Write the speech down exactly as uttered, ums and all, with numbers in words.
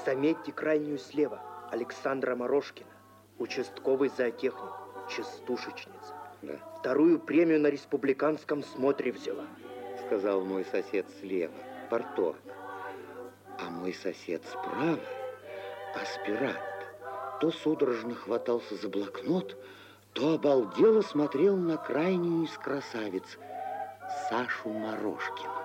Заметьте крайнюю слева. Александра Морошкина, участковый зоотехник, частушечница. Да. Вторую премию на республиканском смотре взяла. Сказал мой сосед слева, парторг. А мой сосед справа, аспирант, то судорожно хватался за блокнот, то обалдело смотрел на крайнюю из красавиц, Сашу Морошкину.